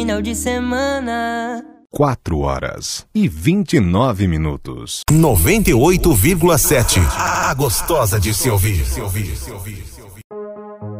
Final de semana. 4h29. 98,7. A gostosa de se ouvir.